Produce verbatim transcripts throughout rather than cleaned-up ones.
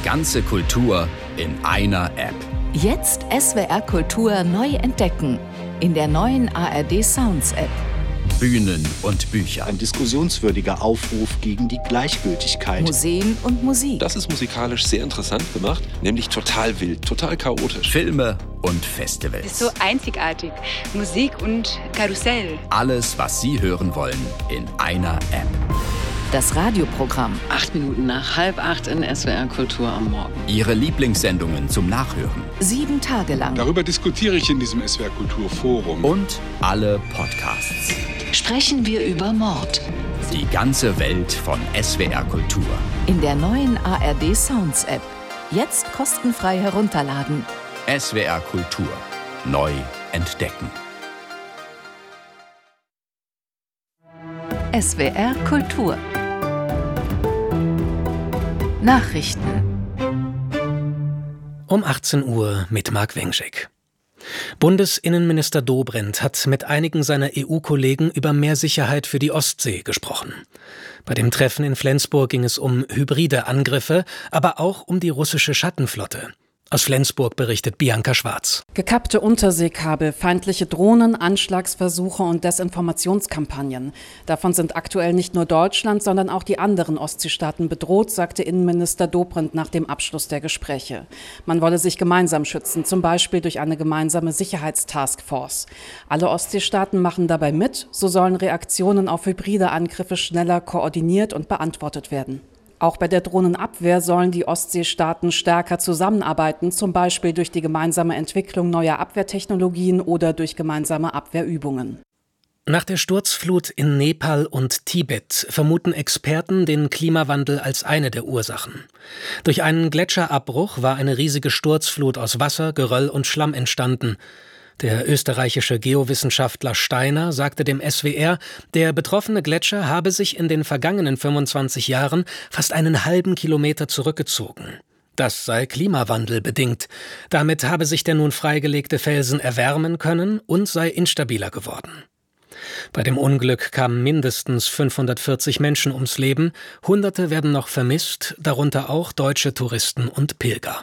ganze Kultur in einer App. Jetzt S W R Kultur neu entdecken. In der neuen A R D Sounds App. Bühnen und Bücher. Ein diskussionswürdiger Aufruf gegen die Gleichgültigkeit. Museen und Musik. Das ist musikalisch sehr interessant gemacht, nämlich total wild, total chaotisch. Filme und Festivals. Das ist so einzigartig. Musik und Karussell. Alles, was Sie hören wollen, in einer App. Das Radioprogramm. Acht Minuten nach halb acht in S W R Kultur am Morgen. Ihre Lieblingssendungen zum Nachhören. Sieben Tage lang. Darüber diskutiere ich in diesem S W R Kulturforum. Und alle Podcasts. Sprechen wir über Mord. Die ganze Welt von S W R Kultur. In der neuen A R D Sounds App. Jetzt kostenfrei herunterladen. S W R Kultur. Neu entdecken. S W R Kultur. Nachrichten. Um achtzehn Uhr mit Marc Wengschek. Bundesinnenminister Dobrindt hat mit einigen seiner E U-Kollegen über mehr Sicherheit für die Ostsee gesprochen. Bei dem Treffen in Flensburg ging es um hybride Angriffe, aber auch um die russische Schattenflotte. Aus Flensburg berichtet Bianca Schwarz. Gekappte Unterseekabel, feindliche Drohnen, Anschlagsversuche und Desinformationskampagnen. Davon sind aktuell nicht nur Deutschland, sondern auch die anderen Ostseestaaten bedroht, sagte Innenminister Dobrindt nach dem Abschluss der Gespräche. Man wolle sich gemeinsam schützen, zum Beispiel durch eine gemeinsame Sicherheitstaskforce. Alle Ostseestaaten machen dabei mit, so sollen Reaktionen auf hybride Angriffe schneller koordiniert und beantwortet werden. Auch bei der Drohnenabwehr sollen die Ostseestaaten stärker zusammenarbeiten, zum Beispiel durch die gemeinsame Entwicklung neuer Abwehrtechnologien oder durch gemeinsame Abwehrübungen. Nach der Sturzflut in Nepal und Tibet vermuten Experten den Klimawandel als eine der Ursachen. Durch einen Gletscherabbruch war eine riesige Sturzflut aus Wasser, Geröll und Schlamm entstanden. Der österreichische Geowissenschaftler Steiner sagte dem S W R, der betroffene Gletscher habe sich in den vergangenen fünfundzwanzig Jahren fast einen halben Kilometer zurückgezogen. Das sei Klimawandel bedingt. Damit habe sich der nun freigelegte Felsen erwärmen können und sei instabiler geworden. Bei dem Unglück kamen mindestens fünfhundertvierzig Menschen ums Leben, Hunderte werden noch vermisst, darunter auch deutsche Touristen und Pilger.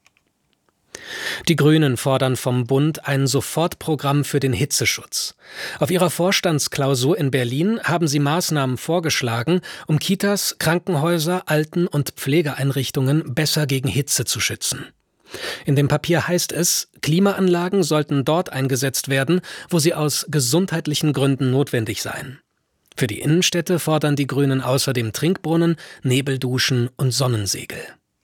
Die Grünen fordern vom Bund ein Sofortprogramm für den Hitzeschutz. Auf ihrer Vorstandsklausur in Berlin haben sie Maßnahmen vorgeschlagen, um Kitas, Krankenhäuser, Alten- und Pflegeeinrichtungen besser gegen Hitze zu schützen. In dem Papier heißt es, Klimaanlagen sollten dort eingesetzt werden, wo sie aus gesundheitlichen Gründen notwendig seien. Für die Innenstädte fordern die Grünen außerdem Trinkbrunnen, Nebelduschen und Sonnensegel.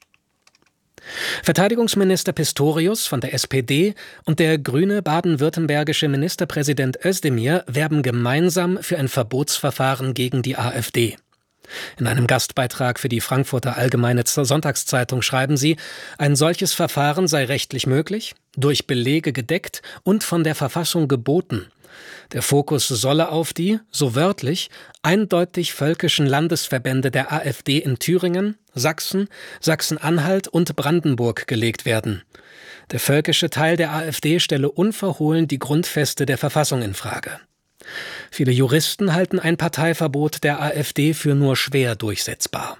Verteidigungsminister Pistorius von der S P D und der grüne baden-württembergische Ministerpräsident Özdemir werben gemeinsam für ein Verbotsverfahren gegen die AfD. In einem Gastbeitrag für die Frankfurter Allgemeine Sonntagszeitung schreiben sie, ein solches Verfahren sei rechtlich möglich, durch Belege gedeckt und von der Verfassung geboten. Der Fokus solle auf die, so wörtlich, eindeutig völkischen Landesverbände der AfD in Thüringen, Sachsen, Sachsen-Anhalt und Brandenburg gelegt werden. Der völkische Teil der AfD stelle unverhohlen die Grundfeste der Verfassung in Frage. Viele Juristen halten ein Parteiverbot der AfD für nur schwer durchsetzbar.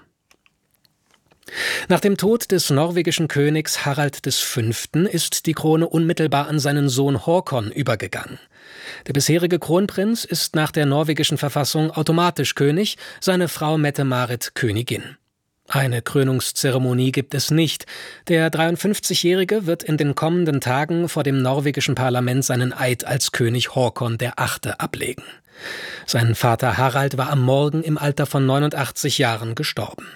Nach dem Tod des norwegischen Königs Harald V. ist die Krone unmittelbar an seinen Sohn Håkon übergegangen. Der bisherige Kronprinz ist nach der norwegischen Verfassung automatisch König, seine Frau Mette-Marit Königin. Eine Krönungszeremonie gibt es nicht. Der dreiundfünfzigjährige wird in den kommenden Tagen vor dem norwegischen Parlament seinen Eid als König Håkon der Achte ablegen. Sein Vater Harald war am Morgen im Alter von neunundachtzig Jahren gestorben.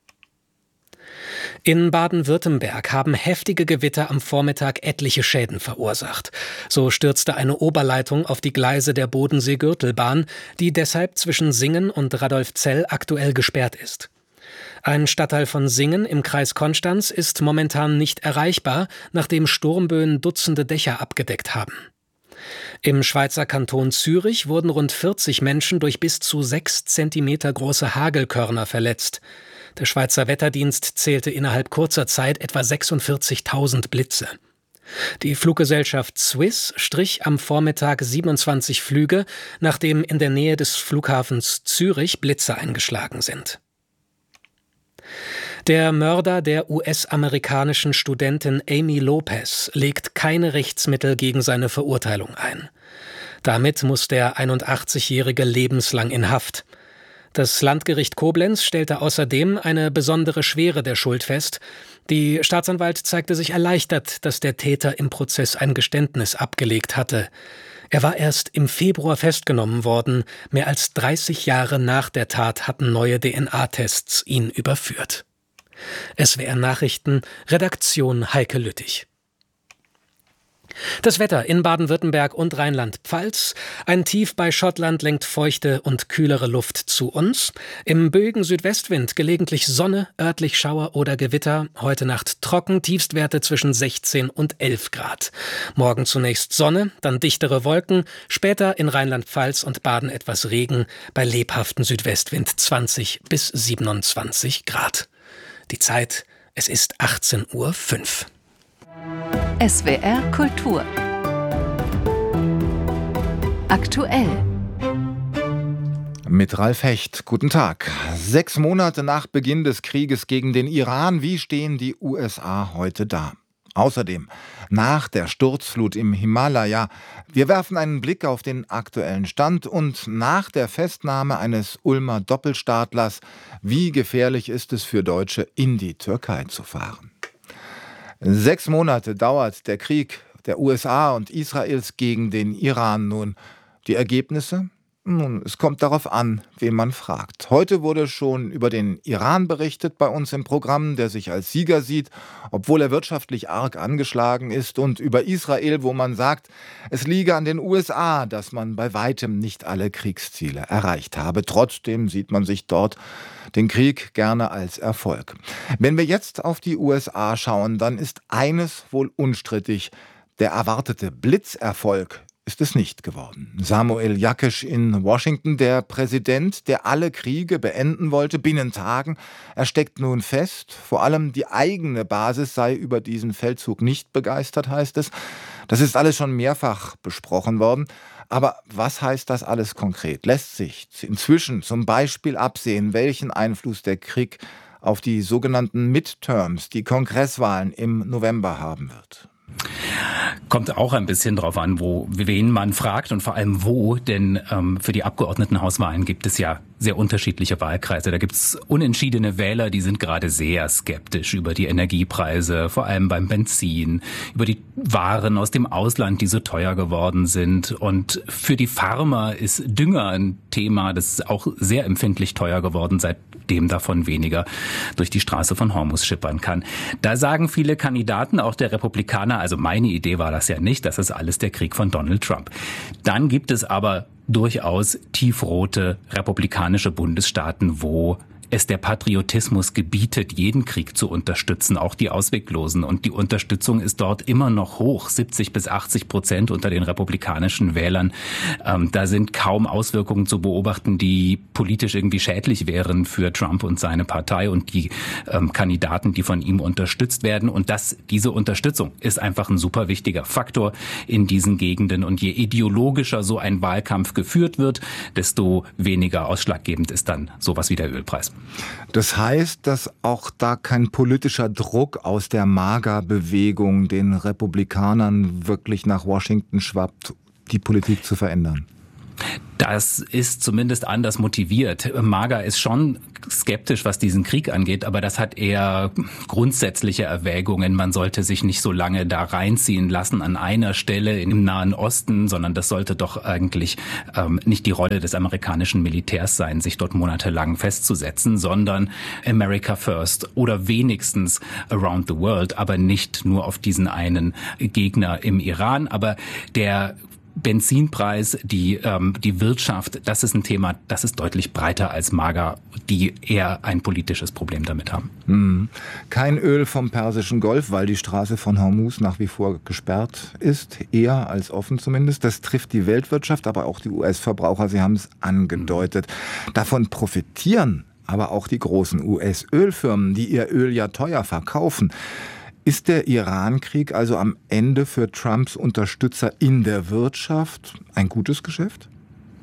In Baden-Württemberg haben heftige Gewitter am Vormittag etliche Schäden verursacht. So stürzte eine Oberleitung auf die Gleise der Bodensee-Gürtelbahn, die deshalb zwischen Singen und Radolfzell aktuell gesperrt ist. Ein Stadtteil von Singen im Kreis Konstanz ist momentan nicht erreichbar, nachdem Sturmböen Dutzende Dächer abgedeckt haben. Im Schweizer Kanton Zürich wurden rund vierzig Menschen durch bis zu sechs Zentimeter große Hagelkörner verletzt. Der Schweizer Wetterdienst zählte innerhalb kurzer Zeit etwa sechsundvierzigtausend Blitze. Die Fluggesellschaft Swiss strich am Vormittag siebenundzwanzig Flüge, nachdem in der Nähe des Flughafens Zürich Blitze eingeschlagen sind. Der Mörder der U S-amerikanischen Studentin Amy Lopez legt keine Rechtsmittel gegen seine Verurteilung ein. Damit muss der einundachtzigjährige lebenslang in Haft. Das Landgericht Koblenz stellte außerdem eine besondere Schwere der Schuld fest. Die Staatsanwalt zeigte sich erleichtert, dass der Täter im Prozess ein Geständnis abgelegt hatte. Er war erst im Februar festgenommen worden. Mehr als dreißig Jahre nach der Tat hatten neue D N A-Tests ihn überführt. S W R Nachrichten, Redaktion Heike Lüttich. Das Wetter in Baden-Württemberg und Rheinland-Pfalz. Ein Tief bei Schottland lenkt feuchte und kühlere Luft zu uns. Im böigen Südwestwind gelegentlich Sonne, örtlich Schauer oder Gewitter. Heute Nacht trocken, Tiefstwerte zwischen sechzehn und elf Grad. Morgen zunächst Sonne, dann dichtere Wolken. Später in Rheinland-Pfalz und Baden etwas Regen. Bei lebhaftem Südwestwind zwanzig bis siebenundzwanzig Grad. Die Zeit, es ist achtzehn Uhr fünf. S W R Kultur. Aktuell. Mit Ralf Hecht. Guten Tag. Sechs Monate nach Beginn des Krieges gegen den Iran, wie stehen die U S A heute da? Außerdem, nach der Sturzflut im Himalaya, wir werfen einen Blick auf den aktuellen Stand und nach der Festnahme eines Ulmer Doppelstaatlers, wie gefährlich ist es für Deutsche, in die Türkei zu fahren? Sechs Monate dauert der Krieg der U S A und Israels gegen den Iran nun. Die Ergebnisse? Nun, es kommt darauf an, wen man fragt. Heute wurde schon über den Iran berichtet bei uns im Programm, der sich als Sieger sieht, obwohl er wirtschaftlich arg angeschlagen ist, und über Israel, wo man sagt, es liege an den U S A, dass man bei weitem nicht alle Kriegsziele erreicht habe. Trotzdem sieht man sich dort den Krieg gerne als Erfolg. Wenn wir jetzt auf die U S A schauen, dann ist eines wohl unstrittig: Der erwartete Blitzerfolg ist es nicht geworden. Samuel Jakesh in Washington, der Präsident, der alle Kriege beenden wollte binnen Tagen, er steckt nun fest. Vor allem die eigene Basis sei über diesen Feldzug nicht begeistert, heißt es. Das ist alles schon mehrfach besprochen worden. Aber was heißt das alles konkret? Lässt sich inzwischen zum Beispiel absehen, welchen Einfluss der Krieg auf die sogenannten Midterms, die Kongresswahlen im November haben wird? Kommt auch ein bisschen drauf an, wo, wen man fragt und vor allem wo, denn ähm, für die Abgeordnetenhauswahlen gibt es ja sehr unterschiedliche Wahlkreise. Da gibt es unentschiedene Wähler, die sind gerade sehr skeptisch über die Energiepreise, vor allem beim Benzin, über die Waren aus dem Ausland, die so teuer geworden sind. Und für die Farmer ist Dünger ein Thema, das ist auch sehr empfindlich teuer geworden, seitdem davon weniger durch die Straße von Hormuz schippern kann. Da sagen viele Kandidaten, auch der Republikaner, also meine Idee war das ja nicht, das ist alles der Krieg von Donald Trump. Dann gibt es aber durchaus tiefrote republikanische Bundesstaaten, wo es der Patriotismus gebietet, jeden Krieg zu unterstützen, auch die Ausweglosen. Und die Unterstützung ist dort immer noch hoch, siebzig bis achtzig Prozent unter den republikanischen Wählern. Ähm, da sind kaum Auswirkungen zu beobachten, die politisch irgendwie schädlich wären für Trump und seine Partei und die ähm, Kandidaten, die von ihm unterstützt werden. Und das, diese Unterstützung ist einfach ein super wichtiger Faktor in diesen Gegenden. Und je ideologischer so ein Wahlkampf geführt wird, desto weniger ausschlaggebend ist dann sowas wie der Ölpreis. Das heißt, dass auch da kein politischer Druck aus der MAGA-Bewegung den Republikanern wirklich nach Washington schwappt, die Politik zu verändern? Das ist zumindest anders motiviert. MAGA ist schon skeptisch, was diesen Krieg angeht, aber das hat eher grundsätzliche Erwägungen. Man sollte sich nicht so lange da reinziehen lassen an einer Stelle im Nahen Osten, sondern das sollte doch eigentlich ähm, nicht die Rolle des amerikanischen Militärs sein, sich dort monatelang festzusetzen, sondern America First oder wenigstens Around the World, aber nicht nur auf diesen einen Gegner im Iran. Aber der Benzinpreis, die ähm, die Wirtschaft, das ist ein Thema, das ist deutlich breiter als MAGA, die eher ein politisches Problem damit haben. Hm. Kein Öl vom Persischen Golf, weil die Straße von Hormuz nach wie vor gesperrt ist, eher als offen zumindest. Das trifft die Weltwirtschaft, aber auch die U S-Verbraucher, Sie haben es angedeutet. Davon profitieren aber auch die großen U S-Ölfirmen, die ihr Öl ja teuer verkaufen. Ist der Iran-Krieg also am Ende für Trumps Unterstützer in der Wirtschaft ein gutes Geschäft?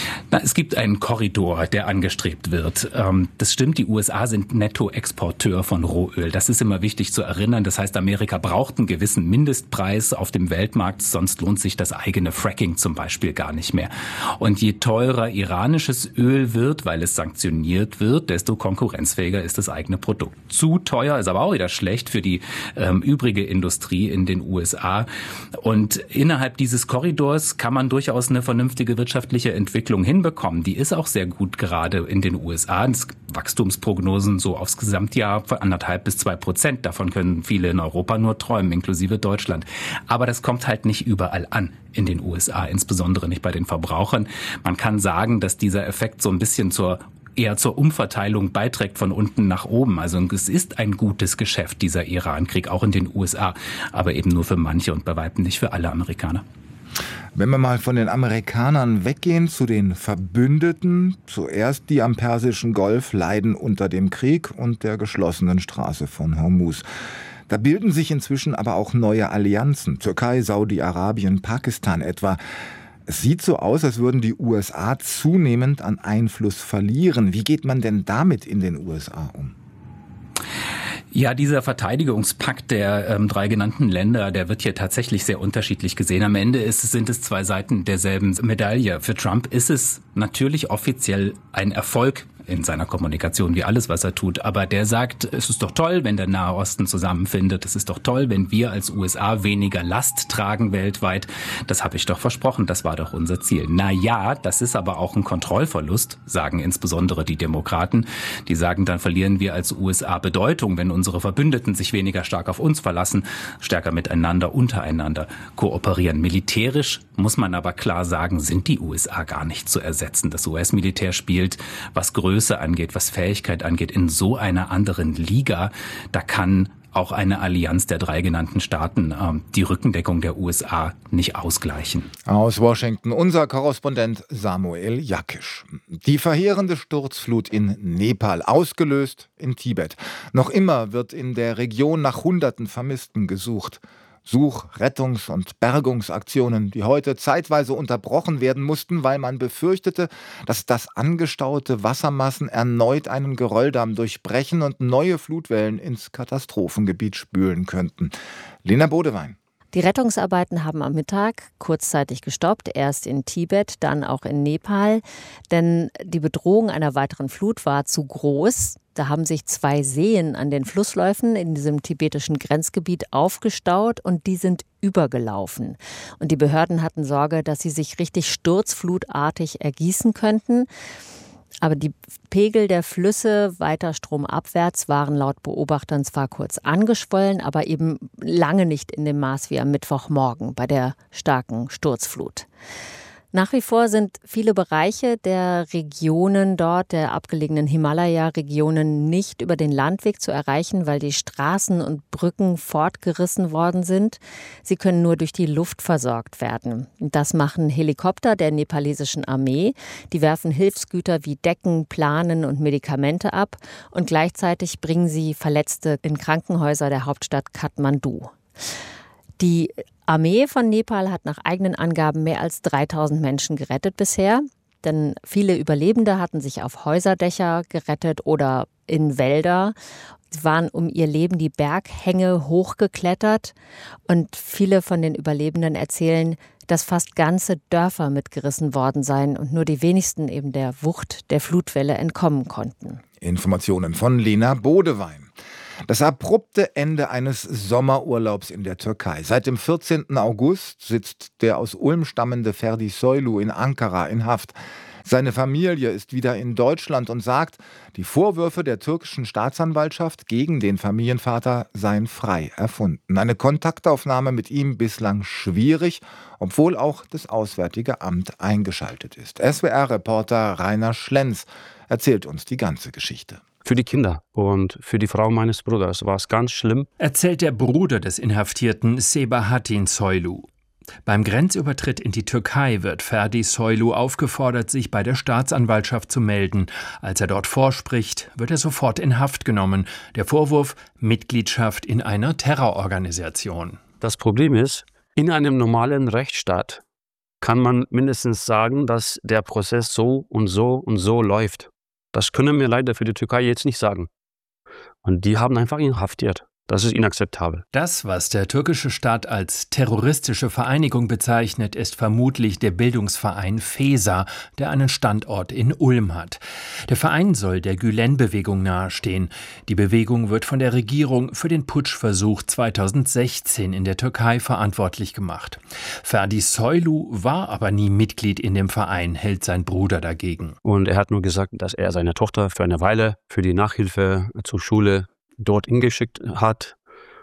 Na, es gibt einen Korridor, der angestrebt wird. Ähm, das stimmt, die U S A sind Nettoexporteur von Rohöl. Das ist immer wichtig zu erinnern. Das heißt, Amerika braucht einen gewissen Mindestpreis auf dem Weltmarkt, sonst lohnt sich das eigene Fracking zum Beispiel gar nicht mehr. Und je teurer iranisches Öl wird, weil es sanktioniert wird, desto konkurrenzfähiger ist das eigene Produkt. Zu teuer ist aber auch wieder schlecht für die ähm, übrige Industrie in den U S A. Und innerhalb dieses Korridors kann man durchaus eine vernünftige wirtschaftliche Entwicklung hinbekommen. Die ist auch sehr gut gerade in den U S A. Das Wachstumsprognosen so aufs Gesamtjahr von anderthalb bis zwei Prozent. Davon können viele in Europa nur träumen, inklusive Deutschland. Aber das kommt halt nicht überall an in den U S A, insbesondere nicht bei den Verbrauchern. Man kann sagen, dass dieser Effekt so ein bisschen zur eher zur Umverteilung beiträgt von unten nach oben. Also es ist ein gutes Geschäft, dieser Iran-Krieg, auch in den U S A, aber eben nur für manche und bei weitem nicht für alle Amerikaner. Wenn wir mal von den Amerikanern weggehen zu den Verbündeten, zuerst die am Persischen Golf leiden unter dem Krieg und der geschlossenen Straße von Hormuz. Da bilden sich inzwischen aber auch neue Allianzen, Türkei, Saudi-Arabien, Pakistan etwa. Es sieht so aus, als würden die U S A zunehmend an Einfluss verlieren. Wie geht man denn damit in den U S A um? Ja, dieser Verteidigungspakt der ähm, drei genannten Länder, der wird hier tatsächlich sehr unterschiedlich gesehen. Am Ende ist, sind es zwei Seiten derselben Medaille. Für Trump ist es natürlich offiziell ein Erfolg in seiner Kommunikation, wie alles, was er tut. Aber der sagt, es ist doch toll, wenn der Nahe Osten zusammenfindet. Es ist doch toll, wenn wir als U S A weniger Last tragen weltweit. Das habe ich doch versprochen. Das war doch unser Ziel. Na ja, das ist aber auch ein Kontrollverlust, sagen insbesondere die Demokraten. Die sagen, dann verlieren wir als U S A Bedeutung, wenn unsere Verbündeten sich weniger stark auf uns verlassen, stärker miteinander, untereinander kooperieren. Militärisch muss man aber klar sagen, sind die U S A gar nicht zu ersetzen. Das U S-Militär spielt, was Größe angeht, was Fähigkeit angeht, in so einer anderen Liga. Da kann auch eine Allianz der drei genannten Staaten äh, die Rückendeckung der U S A nicht ausgleichen. Aus Washington unser Korrespondent Samuel Jakisch. Die verheerende Sturzflut in Nepal, ausgelöst in Tibet. Noch immer wird in der Region nach Hunderten Vermissten gesucht. Such-, Rettungs- und Bergungsaktionen, die heute zeitweise unterbrochen werden mussten, weil man befürchtete, dass das angestaute Wassermassen erneut einen Gerölldamm durchbrechen und neue Flutwellen ins Katastrophengebiet spülen könnten. Lena Bodewein. Die Rettungsarbeiten haben am Mittag kurzzeitig gestoppt, erst in Tibet, dann auch in Nepal, denn die Bedrohung einer weiteren Flut war zu groß. Da haben sich zwei Seen an den Flussläufen in diesem tibetischen Grenzgebiet aufgestaut und die sind übergelaufen. Und die Behörden hatten Sorge, dass sie sich richtig sturzflutartig ergießen könnten. Aber die Pegel der Flüsse weiter stromabwärts waren laut Beobachtern zwar kurz angeschwollen, aber eben lange nicht in dem Maß wie am Mittwochmorgen bei der starken Sturzflut. Nach wie vor sind viele Bereiche der Regionen dort, der abgelegenen Himalaya-Regionen, nicht über den Landweg zu erreichen, weil die Straßen und Brücken fortgerissen worden sind. Sie können nur durch die Luft versorgt werden. Das machen Helikopter der nepalesischen Armee. Die werfen Hilfsgüter wie Decken, Planen und Medikamente ab und gleichzeitig bringen sie Verletzte in Krankenhäuser der Hauptstadt Kathmandu. Die Armee von Nepal hat nach eigenen Angaben mehr als dreitausend Menschen gerettet bisher. Denn viele Überlebende hatten sich auf Häuserdächer gerettet oder in Wälder. Sie waren um ihr Leben die Berghänge hochgeklettert. Und viele von den Überlebenden erzählen, dass fast ganze Dörfer mitgerissen worden seien und nur die wenigsten eben der Wucht der Flutwelle entkommen konnten. Informationen von Lena Bodewein. Das abrupte Ende eines Sommerurlaubs in der Türkei. Seit dem vierzehnten August sitzt der aus Ulm stammende Ferdi Soylu in Ankara in Haft. Seine Familie ist wieder in Deutschland und sagt, die Vorwürfe der türkischen Staatsanwaltschaft gegen den Familienvater seien frei erfunden. Eine Kontaktaufnahme mit ihm bislang schwierig, obwohl auch das Auswärtige Amt eingeschaltet ist. S W R-Reporter Rainer Schlenz erzählt uns die ganze Geschichte. Für die Kinder und für die Frau meines Bruders war es ganz schlimm. Erzählt der Bruder des Inhaftierten Sebahattin Soylu. Beim Grenzübertritt in die Türkei wird Ferdi Soylu aufgefordert, sich bei der Staatsanwaltschaft zu melden. Als er dort vorspricht, wird er sofort in Haft genommen. Der Vorwurf: Mitgliedschaft in einer Terrororganisation. Das Problem ist, in einem normalen Rechtsstaat kann man mindestens sagen, dass der Prozess so und so und so läuft. Das können wir leider für die Türkei jetzt nicht sagen. Und die haben einfach ihn inhaftiert. Das ist inakzeptabel. Das, was der türkische Staat als terroristische Vereinigung bezeichnet, ist vermutlich der Bildungsverein Feza, der einen Standort in Ulm hat. Der Verein soll der Gülen-Bewegung nahestehen. Die Bewegung wird von der Regierung für den Putschversuch zweitausendsechzehn in der Türkei verantwortlich gemacht. Ferdi Soylu war aber nie Mitglied in dem Verein, hält sein Bruder dagegen. Und er hat nur gesagt, dass er seine Tochter für eine Weile für die Nachhilfe zur Schule dort hingeschickt hat,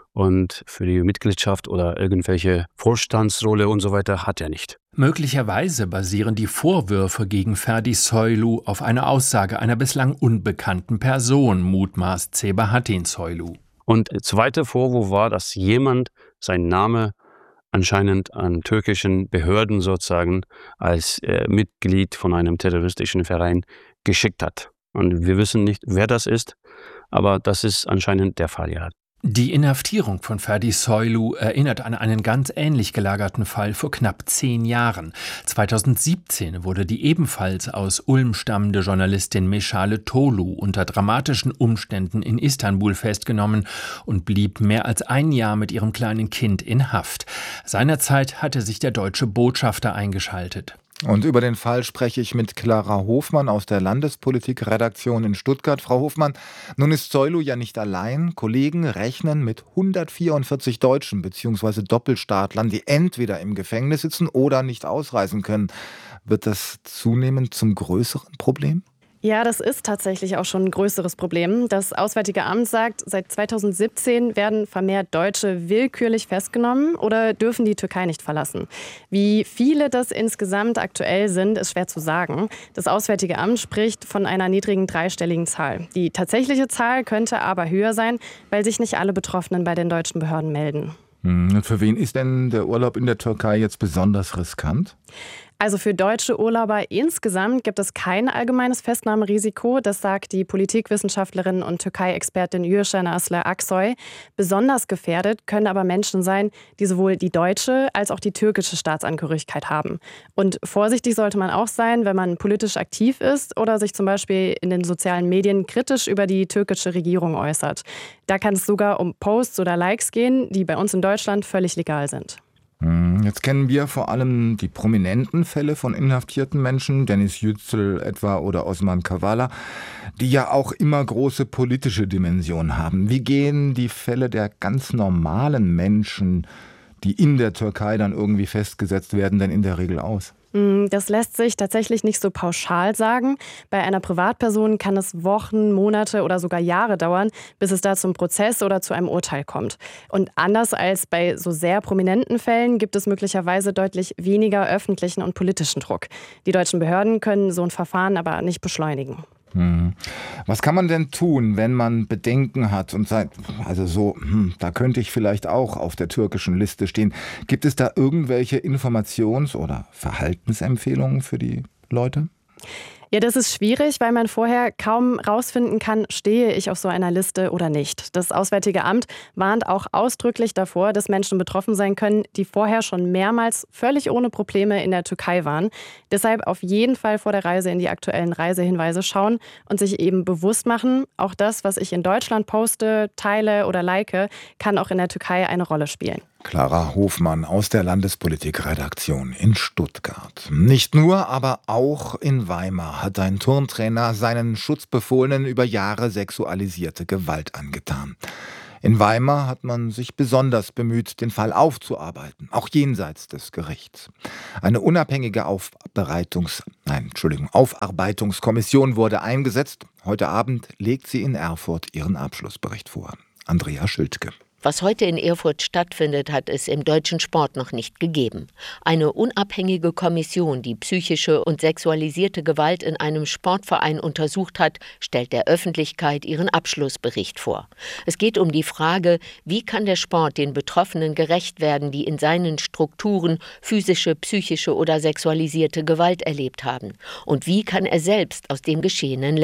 und für die Mitgliedschaft oder irgendwelche Vorstandsrolle und so weiter hat er nicht. Möglicherweise basieren die Vorwürfe gegen Ferdi Soylu auf einer Aussage einer bislang unbekannten Person, mutmaßt Sebahattin Soylu. Und der zweite Vorwurf war, dass jemand seinen Namen anscheinend an türkischen Behörden sozusagen als äh, Mitglied von einem terroristischen Verein geschickt hat. Und wir wissen nicht, wer das ist, aber das ist anscheinend der Fall, ja. Die Inhaftierung von Ferdi Soylu erinnert an einen ganz ähnlich gelagerten Fall vor knapp zehn Jahren. zweitausendsiebzehn wurde die ebenfalls aus Ulm stammende Journalistin Meschale Tolu unter dramatischen Umständen in Istanbul festgenommen und blieb mehr als ein Jahr mit ihrem kleinen Kind in Haft. Seinerzeit hatte sich der deutsche Botschafter eingeschaltet. Und über den Fall spreche ich mit Clara Hofmann aus der Landespolitik-Redaktion in Stuttgart. Frau Hofmann, nun ist Soylu ja nicht allein. Kollegen rechnen mit hundertvierundvierzig Deutschen bzw. Doppelstaatlern, die entweder im Gefängnis sitzen oder nicht ausreisen können. Wird das zunehmend zum größeren Problem? Ja, das ist tatsächlich auch schon ein größeres Problem. Das Auswärtige Amt sagt, seit zweitausendsiebzehn werden vermehrt Deutsche willkürlich festgenommen oder dürfen die Türkei nicht verlassen. Wie viele das insgesamt aktuell sind, ist schwer zu sagen. Das Auswärtige Amt spricht von einer niedrigen dreistelligen Zahl. Die tatsächliche Zahl könnte aber höher sein, weil sich nicht alle Betroffenen bei den deutschen Behörden melden. Und für wen ist denn der Urlaub in der Türkei jetzt besonders riskant? Also für deutsche Urlauber insgesamt gibt es kein allgemeines Festnahmerisiko. Das sagt die Politikwissenschaftlerin und Türkei-Expertin Gülşen Aslı Aksoy. Besonders gefährdet können aber Menschen sein, die sowohl die deutsche als auch die türkische Staatsangehörigkeit haben. Und vorsichtig sollte man auch sein, wenn man politisch aktiv ist oder sich zum Beispiel in den sozialen Medien kritisch über die türkische Regierung äußert. Da kann es sogar um Posts oder Likes gehen, die bei uns in Deutschland völlig legal sind. Jetzt kennen wir vor allem die prominenten Fälle von inhaftierten Menschen, Deniz Yücel etwa oder Osman Kavala, die ja auch immer große politische Dimensionen haben. Wie gehen die Fälle der ganz normalen Menschen, die in der Türkei dann irgendwie festgesetzt werden, denn in der Regel aus? Das lässt sich tatsächlich nicht so pauschal sagen. Bei einer Privatperson kann es Wochen, Monate oder sogar Jahre dauern, bis es da zum Prozess oder zu einem Urteil kommt. Und anders als bei so sehr prominenten Fällen gibt es möglicherweise deutlich weniger öffentlichen und politischen Druck. Die deutschen Behörden können so ein Verfahren aber nicht beschleunigen. Hm. Was kann man denn tun, wenn man Bedenken hat und sagt, also so, hm, da könnte ich vielleicht auch auf der türkischen Liste stehen. Gibt es da irgendwelche Informations- oder Verhaltensempfehlungen für die Leute? Ja, das ist schwierig, weil man vorher kaum rausfinden kann, stehe ich auf so einer Liste oder nicht. Das Auswärtige Amt warnt auch ausdrücklich davor, dass Menschen betroffen sein können, die vorher schon mehrmals völlig ohne Probleme in der Türkei waren. Deshalb auf jeden Fall vor der Reise in die aktuellen Reisehinweise schauen und sich eben bewusst machen, auch das, was ich in Deutschland poste, teile oder like, kann auch in der Türkei eine Rolle spielen. Clara Hofmann aus der Landespolitik-Redaktion in Stuttgart. Nicht nur, aber auch in Weimar hat ein Turntrainer seinen Schutzbefohlenen über Jahre sexualisierte Gewalt angetan. In Weimar hat man sich besonders bemüht, den Fall aufzuarbeiten, auch jenseits des Gerichts. Eine unabhängige Aufbereitungs- nein, Entschuldigung, Aufarbeitungskommission wurde eingesetzt. Heute Abend legt sie in Erfurt ihren Abschlussbericht vor. Andrea Schildke. Was heute in Erfurt stattfindet, hat es im deutschen Sport noch nicht gegeben. Eine unabhängige Kommission, die psychische und sexualisierte Gewalt in einem Sportverein untersucht hat, stellt der Öffentlichkeit ihren Abschlussbericht vor. Es geht um die Frage, wie kann der Sport den Betroffenen gerecht werden, die in seinen Strukturen physische, psychische oder sexualisierte Gewalt erlebt haben? Und wie kann er selbst aus dem Geschehenen lernen?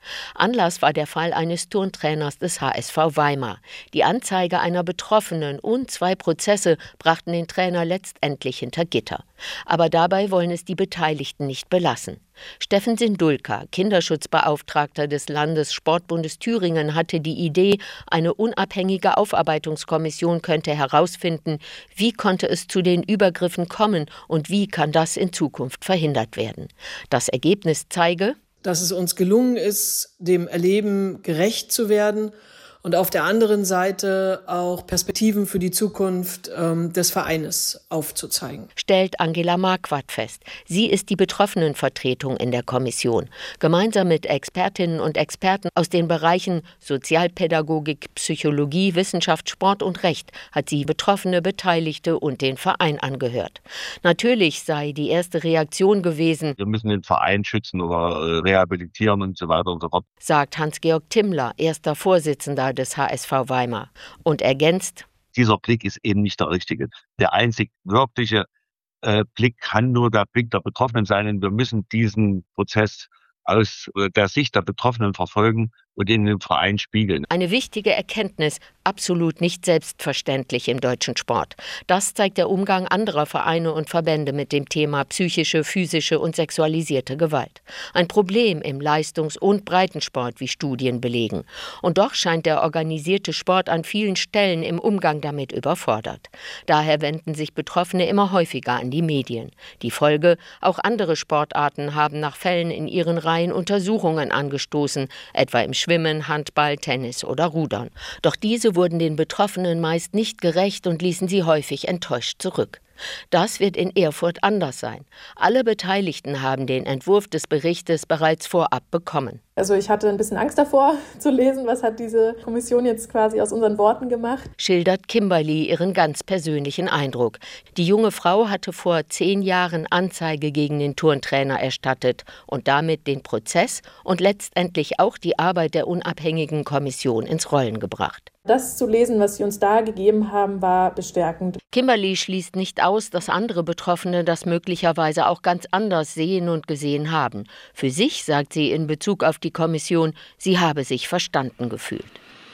Anlass war der Fall eines Turntrainers des H S V Weimar. Die Anzeige einer Betroffenen und zwei Prozesse brachten den Trainer letztendlich hinter Gitter. Aber dabei wollen es die Beteiligten nicht belassen. Steffen Sindulka, Kinderschutzbeauftragter des Landessportbundes Thüringen, hatte die Idee, eine unabhängige Aufarbeitungskommission könnte herausfinden, wie konnte es zu den Übergriffen kommen und wie kann das in Zukunft verhindert werden. Das Ergebnis zeige, dass es uns gelungen ist, dem Erleben gerecht zu werden und auf der anderen Seite auch Perspektiven für die Zukunft ähm, des Vereines aufzuzeigen. Stellt Angela Marquardt fest. Sie ist die Betroffenenvertretung in der Kommission. Gemeinsam mit Expertinnen und Experten aus den Bereichen Sozialpädagogik, Psychologie, Wissenschaft, Sport und Recht hat sie Betroffene, Beteiligte und den Verein angehört. Natürlich sei die erste Reaktion gewesen, wir müssen den Verein schützen oder rehabilitieren und so weiter und so fort, sagt Hans-Georg Timmler, erster Vorsitzender des H S V Weimar, und ergänzt: Dieser Blick ist eben nicht der richtige. Der einzig wirkliche äh, Blick kann nur der Blick der Betroffenen sein, und wir müssen diesen Prozess aus der Sicht der Betroffenen verfolgen und in den Verein spiegeln. Eine wichtige Erkenntnis, absolut nicht selbstverständlich im deutschen Sport. Das zeigt der Umgang anderer Vereine und Verbände mit dem Thema psychische, physische und sexualisierte Gewalt. Ein Problem im Leistungs- und Breitensport, wie Studien belegen. Und doch scheint der organisierte Sport an vielen Stellen im Umgang damit überfordert. Daher wenden sich Betroffene immer häufiger an die Medien. Die Folge: Auch andere Sportarten haben nach Fällen in ihren Reihen Untersuchungen angestoßen, etwa im Schwimmen, Handball, Tennis oder Rudern. Doch diese wurden den Betroffenen meist nicht gerecht und ließen sie häufig enttäuscht zurück. Das wird in Erfurt anders sein. Alle Beteiligten haben den Entwurf des Berichtes bereits vorab bekommen. Also ich hatte ein bisschen Angst davor zu lesen, was hat diese Kommission jetzt quasi aus unseren Worten gemacht. Schildert Kimberly ihren ganz persönlichen Eindruck. Die junge Frau hatte vor zehn Jahren Anzeige gegen den Turntrainer erstattet und damit den Prozess und letztendlich auch die Arbeit der unabhängigen Kommission ins Rollen gebracht. Das zu lesen, was sie uns da gegeben haben, war bestärkend. Kimberly schließt nicht aus, dass andere Betroffene das möglicherweise auch ganz anders sehen und gesehen haben. Für sich sagt sie in Bezug auf die Kommission, sie habe sich verstanden gefühlt.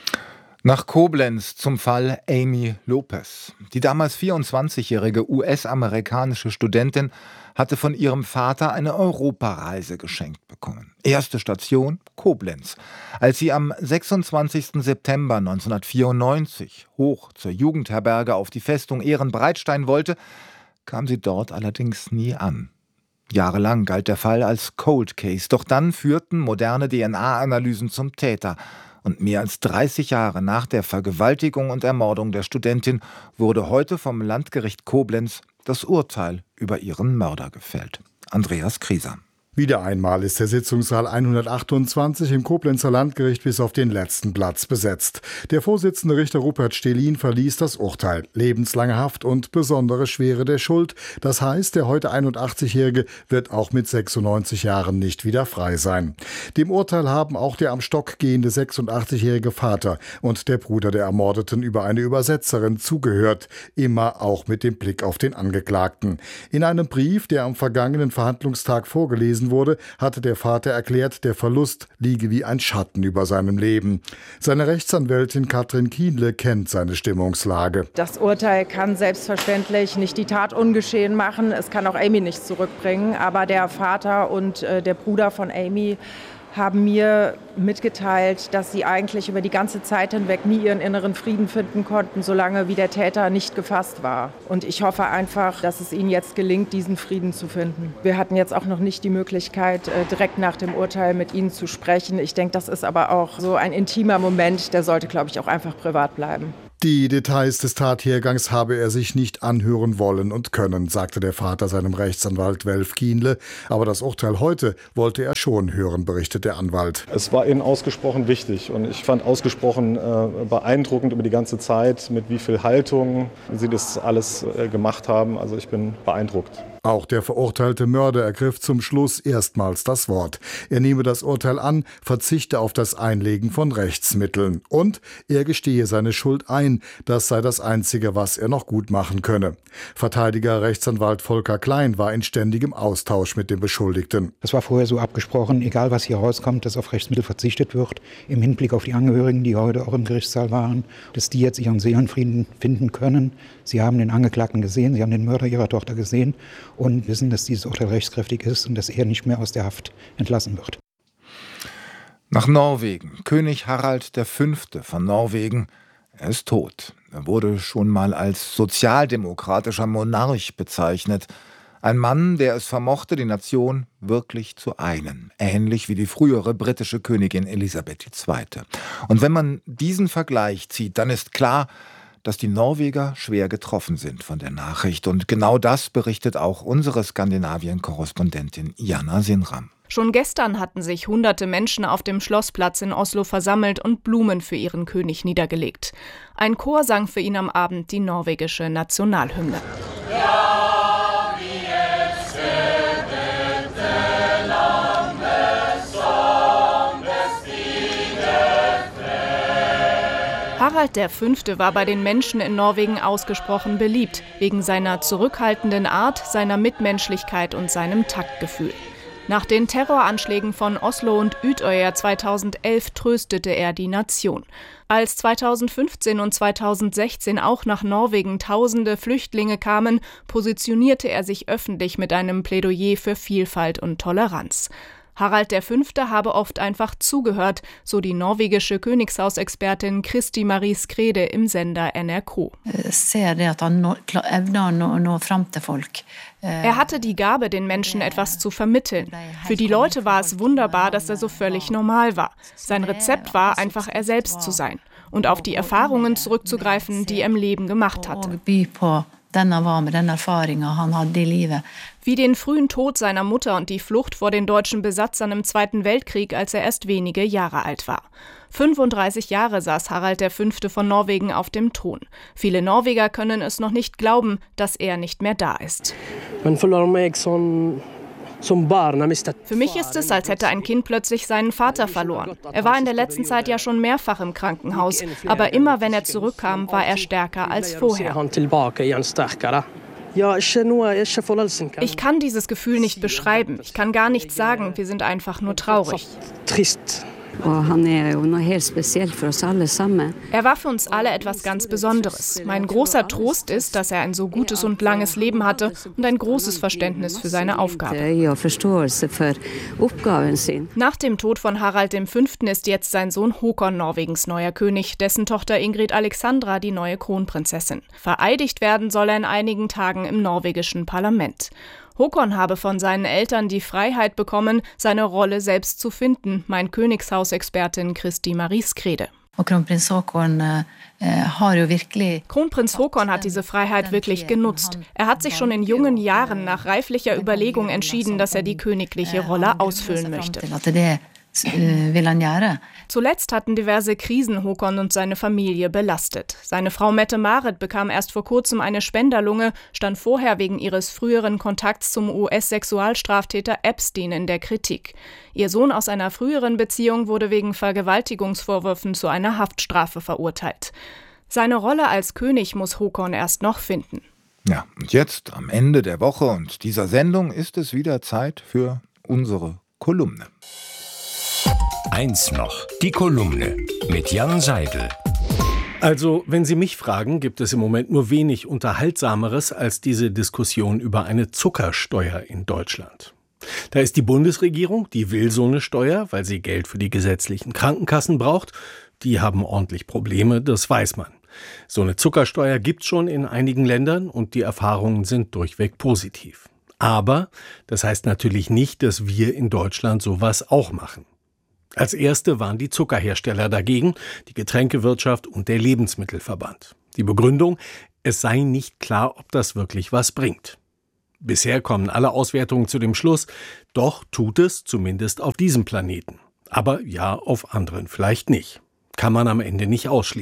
Nach Koblenz zum Fall Amy Lopez. Die damals vierundzwanzigjährige U S-amerikanische Studentin hatte von ihrem Vater eine Europareise geschenkt bekommen. Erste Station Koblenz. Als sie am sechsundzwanzigsten September neunzehnhundertvierundneunzig hoch zur Jugendherberge auf die Festung Ehrenbreitstein wollte, kam sie dort allerdings nie an. Jahrelang galt der Fall als Cold Case, doch dann führten moderne D N A-Analysen zum Täter. Und mehr als dreißig Jahre nach der Vergewaltigung und Ermordung der Studentin wurde heute vom Landgericht Koblenz das Urteil über ihren Mörder gefällt. Andreas Krieser. Wieder einmal ist der Sitzungssaal hundertachtundzwanzig im Koblenzer Landgericht bis auf den letzten Platz besetzt. Der Vorsitzende Richter Rupert Stehlin verließ das Urteil. Lebenslange Haft und besondere Schwere der Schuld. Das heißt, der heute einundachtzigjährige wird auch mit sechsundneunzig Jahren nicht wieder frei sein. Dem Urteil haben auch der am Stock gehende sechsundachtzigjährige Vater und der Bruder der Ermordeten über eine Übersetzerin zugehört. Immer auch mit dem Blick auf den Angeklagten. In einem Brief, der am vergangenen Verhandlungstag vorgelesen wurde, hatte der Vater erklärt, der Verlust liege wie ein Schatten über seinem Leben. Seine Rechtsanwältin Katrin Kienle kennt seine Stimmungslage. Das Urteil kann selbstverständlich nicht die Tat ungeschehen machen. Es kann auch Amy nicht zurückbringen. Aber der Vater und äh, der Bruder von Amy haben mir mitgeteilt, dass sie eigentlich über die ganze Zeit hinweg nie ihren inneren Frieden finden konnten, solange wie der Täter nicht gefasst war. Und ich hoffe einfach, dass es ihnen jetzt gelingt, diesen Frieden zu finden. Wir hatten jetzt auch noch nicht die Möglichkeit, direkt nach dem Urteil mit ihnen zu sprechen. Ich denke, das ist aber auch so ein intimer Moment, der sollte, glaube ich, auch einfach privat bleiben. Die Details des Tathergangs habe er sich nicht anhören wollen und können, sagte der Vater seinem Rechtsanwalt Welf Kienle. Aber das Urteil heute wollte er schon hören, berichtet der Anwalt. Es war ihnen ausgesprochen wichtig und ich fand ausgesprochen äh, beeindruckend über die ganze Zeit, mit wie viel Haltung sie das alles äh, gemacht haben. Also ich bin beeindruckt. Auch der verurteilte Mörder ergriff zum Schluss erstmals das Wort. Er nehme das Urteil an, verzichte auf das Einlegen von Rechtsmitteln. Und er gestehe seine Schuld ein. Das sei das Einzige, was er noch gut machen könne. Verteidiger Rechtsanwalt Volker Klein war in ständigem Austausch mit dem Beschuldigten. Das war vorher so abgesprochen, egal was hier rauskommt, dass auf Rechtsmittel verzichtet wird. Im Hinblick auf die Angehörigen, die heute auch im Gerichtssaal waren, dass die jetzt ihren Seelenfrieden finden können. Sie haben den Angeklagten gesehen, sie haben den Mörder ihrer Tochter gesehen und wissen, dass dieses Urteil rechtskräftig ist und dass er nicht mehr aus der Haft entlassen wird. Nach Norwegen. König Harald der Fünfte von Norwegen. Er ist tot. Er wurde schon mal als sozialdemokratischer Monarch bezeichnet. Ein Mann, der es vermochte, die Nation wirklich zu einen. Ähnlich wie die frühere britische Königin Elisabeth die Zweite. Und wenn man diesen Vergleich zieht, dann ist klar, dass die Norweger schwer getroffen sind von der Nachricht. Und genau das berichtet auch unsere Skandinavien-Korrespondentin Jana Sinram. Schon gestern hatten sich hunderte Menschen auf dem Schlossplatz in Oslo versammelt und Blumen für ihren König niedergelegt. Ein Chor sang für ihn am Abend die norwegische Nationalhymne. Harald der Fünfte war bei den Menschen in Norwegen ausgesprochen beliebt, wegen seiner zurückhaltenden Art, seiner Mitmenschlichkeit und seinem Taktgefühl. Nach den Terroranschlägen von Oslo und Utøya zweitausendelf tröstete er die Nation. Als zweitausendfünfzehn und zweitausendsechzehn auch nach Norwegen tausende Flüchtlinge kamen, positionierte er sich öffentlich mit einem Plädoyer für Vielfalt und Toleranz. Harald der Fünfte habe oft einfach zugehört, so die norwegische Königshausexpertin Kristi Marie Skrede im Sender N R K. Er hatte die Gabe, den Menschen etwas zu vermitteln. Für die Leute war es wunderbar, dass er so völlig normal war. Sein Rezept war, einfach er selbst zu sein und auf die Erfahrungen zurückzugreifen, die er im Leben gemacht hatte. Wie den frühen Tod seiner Mutter und die Flucht vor den deutschen Besatzern im Zweiten Weltkrieg, als er erst wenige Jahre alt war. fünfunddreißig Jahre saß Harald der Fünfte von Norwegen auf dem Thron. Viele Norweger können es noch nicht glauben, dass er nicht mehr da ist. Für mich ist es, als hätte ein Kind plötzlich seinen Vater verloren. Er war in der letzten Zeit ja schon mehrfach im Krankenhaus, aber immer wenn er zurückkam, war er stärker als vorher. Ich kann dieses Gefühl nicht beschreiben. Ich kann gar nichts sagen. Wir sind einfach nur traurig. Er war für uns alle etwas ganz Besonderes. Mein großer Trost ist, dass er ein so gutes und langes Leben hatte und ein großes Verständnis für seine Aufgabe. Nach dem Tod von Harald der Fünfte ist jetzt sein Sohn Håkon Norwegens neuer König, dessen Tochter Ingrid Alexandra die neue Kronprinzessin. Vereidigt werden soll er in einigen Tagen im norwegischen Parlament. Håkon habe von seinen Eltern die Freiheit bekommen, seine Rolle selbst zu finden, meint Königshausexpertin Kristi Marie Skrede. Kronprinz Håkon hat diese Freiheit wirklich genutzt. Er hat sich schon in jungen Jahren nach reiflicher Überlegung entschieden, dass er die königliche Rolle ausfüllen möchte. Zuletzt hatten diverse Krisen Håkon und seine Familie belastet. Seine Frau Mette-Marit bekam erst vor kurzem eine Spenderlunge, stand vorher wegen ihres früheren Kontakts zum U S-Sexualstraftäter Epstein in der Kritik. Ihr Sohn aus einer früheren Beziehung wurde wegen Vergewaltigungsvorwürfen zu einer Haftstrafe verurteilt. Seine Rolle als König muss Håkon erst noch finden. Ja, und jetzt am Ende der Woche und dieser Sendung ist es wieder Zeit für unsere Kolumne. Eins noch, die Kolumne mit Jan Seidel. Also, wenn Sie mich fragen, gibt es im Moment nur wenig Unterhaltsameres als diese Diskussion über eine Zuckersteuer in Deutschland. Da ist die Bundesregierung, die will so eine Steuer, weil sie Geld für die gesetzlichen Krankenkassen braucht. Die haben ordentlich Probleme, das weiß man. So eine Zuckersteuer gibt's schon in einigen Ländern und die Erfahrungen sind durchweg positiv. Aber das heißt natürlich nicht, dass wir in Deutschland sowas auch machen. Als erste waren die Zuckerhersteller dagegen, die Getränkewirtschaft und der Lebensmittelverband. Die Begründung, es sei nicht klar, ob das wirklich was bringt. Bisher kommen alle Auswertungen zu dem Schluss, doch tut es zumindest auf diesem Planeten. Aber ja, auf anderen vielleicht nicht. Kann man am Ende nicht ausschließen.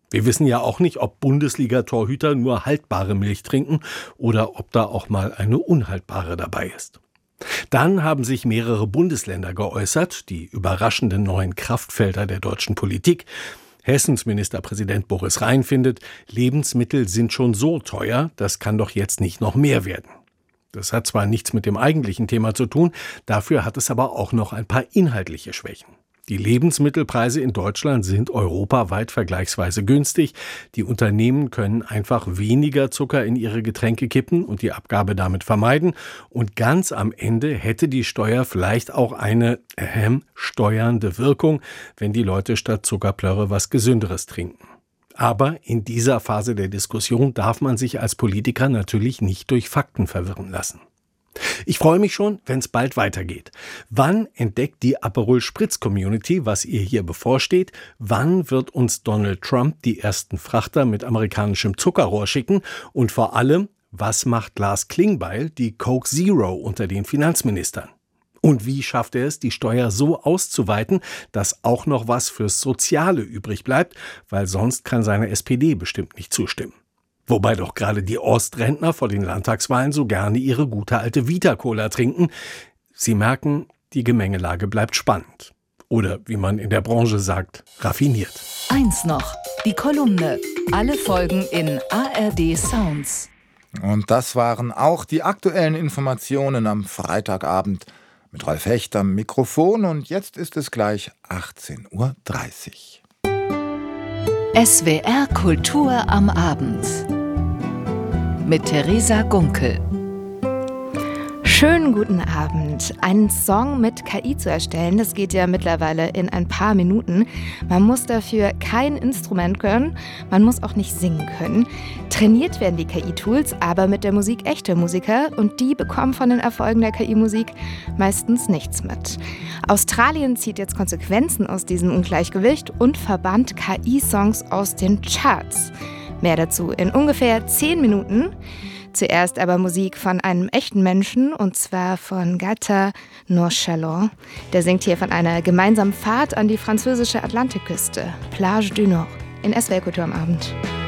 Wir wissen ja auch nicht, ob Bundesliga-Torhüter nur haltbare Milch trinken oder ob da auch mal eine unhaltbare dabei ist. Dann haben sich mehrere Bundesländer geäußert, die überraschenden neuen Kraftfelder der deutschen Politik. Hessens Ministerpräsident Boris Rhein findet, Lebensmittel sind schon so teuer, das kann doch jetzt nicht noch mehr werden. Das hat zwar nichts mit dem eigentlichen Thema zu tun, dafür hat es aber auch noch ein paar inhaltliche Schwächen. Die Lebensmittelpreise in Deutschland sind europaweit vergleichsweise günstig. Die Unternehmen können einfach weniger Zucker in ihre Getränke kippen und die Abgabe damit vermeiden. Und ganz am Ende hätte die Steuer vielleicht auch eine äh, steuernde Wirkung, wenn die Leute statt Zuckerplörre was Gesünderes trinken. Aber in dieser Phase der Diskussion darf man sich als Politiker natürlich nicht durch Fakten verwirren lassen. Ich freue mich schon, wenn es bald weitergeht. Wann entdeckt die Aperol Spritz Community, was ihr hier bevorsteht? Wann wird uns Donald Trump die ersten Frachter mit amerikanischem Zuckerrohr schicken? Und vor allem, was macht Lars Klingbeil, die Coke Zero, unter den Finanzministern? Und wie schafft er es, die Steuer so auszuweiten, dass auch noch was fürs Soziale übrig bleibt? Weil sonst kann seine S P D bestimmt nicht zustimmen. Wobei doch gerade die Ostrentner vor den Landtagswahlen so gerne ihre gute alte Vita-Cola trinken. Sie merken, die Gemengelage bleibt spannend. Oder, wie man in der Branche sagt, raffiniert. Eins noch, die Kolumne. Alle Folgen in A R D Sounds. Und das waren auch die aktuellen Informationen am Freitagabend mit Rolf Hecht am Mikrofon. Und jetzt ist es gleich achtzehn Uhr dreißig. S W R Kultur am Abend mit Theresa Gunkel. Schönen guten Abend. Einen Song mit K I zu erstellen, das geht ja mittlerweile in ein paar Minuten. Man muss dafür kein Instrument können, man muss auch nicht singen können. Trainiert werden die K I-Tools aber mit der Musik echter Musiker und die bekommen von den Erfolgen der K I-Musik meistens nichts mit. Australien zieht jetzt Konsequenzen aus diesem Ungleichgewicht und verbannt K I-Songs aus den Charts. Mehr dazu in ungefähr zehn Minuten. Zuerst aber Musik von einem echten Menschen, und zwar von Gata Nonchalant. Der singt hier von einer gemeinsamen Fahrt an die französische Atlantikküste, Plage du Nord, in S W R Kultur am Abend.